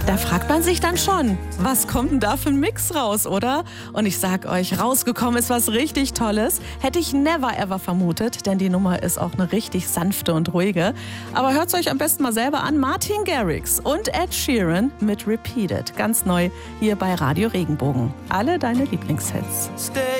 Da fragt man sich dann schon, was kommt denn da für ein Mix raus, oder? Und ich sag euch, rausgekommen ist was richtig Tolles. Hätte ich never ever vermutet, denn die Nummer ist auch eine richtig sanfte und ruhige. Aber hört's euch am besten mal selber an. Martin Garrix und Ed Sheeran mit Repeated. Ganz neu hier bei Radio Regenbogen. Alle deine Lieblingshits. Stay